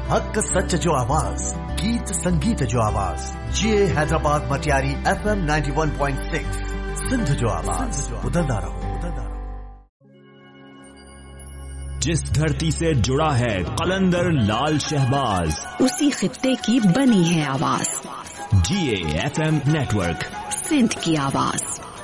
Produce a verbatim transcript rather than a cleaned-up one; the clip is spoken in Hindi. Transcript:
हक सच जो आवाज, गीत संगीत जो आवाज, जिए Hyderabad Matiari F M ninety one point six, Sindh जो आवाज, बदलता रहो। जिस धरती से जुड़ा है कलंदर लाल शहबाज, उसी खित्ते की बनी है आवाज। जीए एफ एम नेटवर्क, सिंध की आवाज।